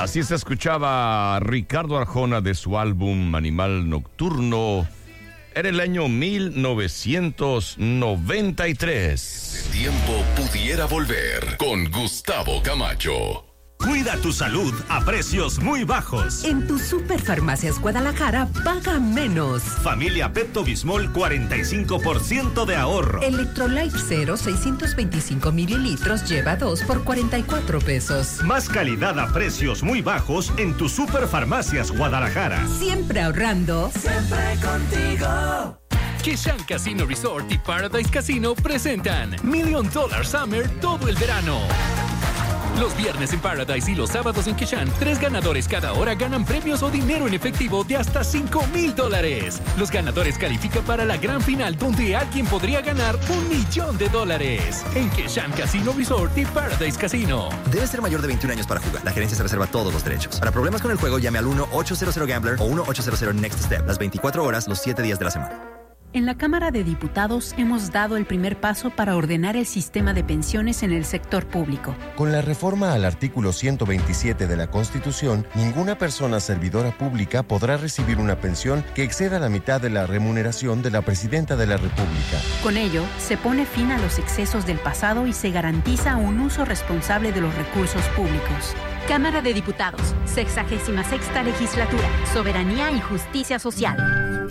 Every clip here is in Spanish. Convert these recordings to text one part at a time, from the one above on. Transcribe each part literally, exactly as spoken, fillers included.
Así se escuchaba Ricardo Arjona de su álbum Animal Nocturno. Era el año mil novecientos noventa y tres. El tiempo pudiera volver con Gustavo Camacho. Cuida tu salud a precios muy bajos. En tu Superfarmacias Guadalajara, paga menos. Familia Pepto-Bismol, cuarenta y cinco por ciento de ahorro. Electrolyte Cero, seiscientos veinticinco mililitros, lleva dos por cuarenta y cuatro pesos. Más calidad a precios muy bajos en tu Superfarmacias Guadalajara. Siempre ahorrando. Siempre contigo. Kishan Casino Resort y Paradise Casino presentan Million Dollar Summer todo el verano. Los viernes en Paradise y los sábados en Kishan, tres ganadores cada hora ganan premios o dinero en efectivo de hasta cinco mil dólares. Los ganadores califican para la gran final donde alguien podría ganar un millón de dólares. En Kishan Casino Resort y Paradise Casino. Debe ser mayor de veintiún años para jugar. La gerencia se reserva todos los derechos. Para problemas con el juego, llame al uno ocho cero cero Gambler o uno ocho cero cero Next Step. Las veinticuatro horas, los siete días de la semana. En la Cámara de Diputados hemos dado el primer paso para ordenar el sistema de pensiones en el sector público. Con la reforma al artículo ciento veintisiete de la Constitución, ninguna persona servidora pública podrá recibir una pensión que exceda la mitad de la remuneración de la Presidenta de la República. Con ello, se pone fin a los excesos del pasado y se garantiza un uso responsable de los recursos públicos. Cámara de Diputados, sexagésima sexta legislatura, soberanía y justicia social.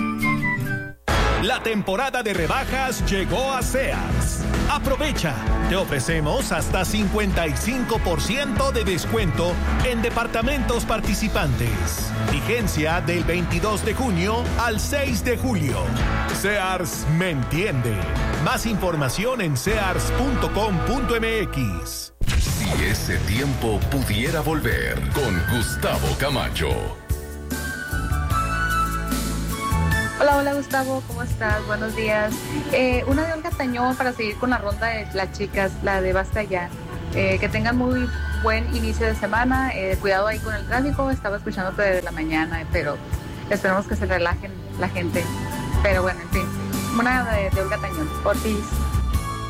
La temporada de rebajas llegó a Sears. Aprovecha. Te ofrecemos hasta cincuenta y cinco por ciento de descuento en departamentos participantes. Vigencia del veintidós de junio al seis de julio. Sears me entiende. Más información en sears punto com punto m x. Si ese tiempo pudiera volver con Gustavo Camacho. Hola, hola Gustavo, ¿cómo estás? Buenos días. Eh, una de Olga Tañón para seguir con la ronda de las chicas, la de Basta Ya. Eh, que tengan muy buen inicio de semana, eh, cuidado ahí con el tráfico, estaba escuchándote desde la mañana, pero esperemos que se relajen la gente. Pero bueno, en fin, una de, de Olga Tañón, por ti.